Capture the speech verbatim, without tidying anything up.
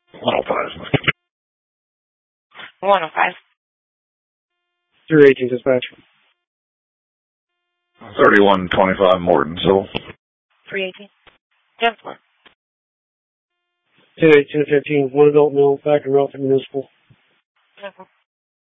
one oh five. one oh five. three eighteen dispatch. thirty-one twenty-five Morton, Civil. three eighteen. Gentlemen. ten eighteen fifteen, one adult male, back in Rutherford Municipal. Okay.